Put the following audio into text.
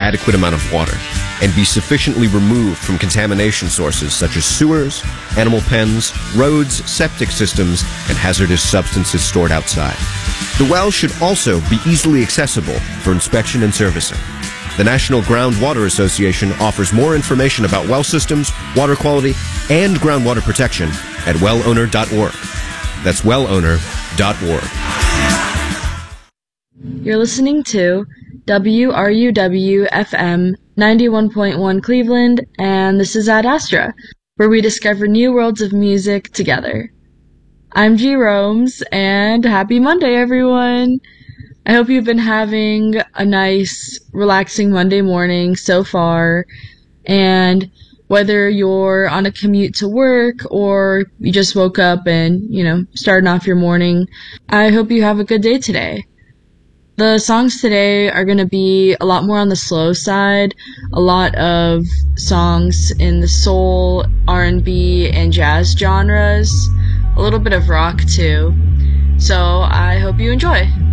adequate amount of water and be sufficiently removed from contamination sources such as sewers, animal pens, roads, septic systems, and hazardous substances stored outside. The well should also be easily accessible for inspection and servicing. The National Groundwater Association offers more information about well systems, water quality, and groundwater protection at wellowner.org. That's wellowner.org. You're listening to WRUW-FM 91.1 Cleveland, and this is Ad Astra, where we discover new worlds of music together. I'm G. Romes, and happy Monday, everyone! I hope you've been having a nice, relaxing Monday morning so far, and whether you're on a commute to work or you just woke up and, starting off your morning, I hope you have a good day today. The songs today are going to be a lot more on the slow side, a lot of songs in the soul, R&B, and jazz genres, a little bit of rock too. So I hope you enjoy.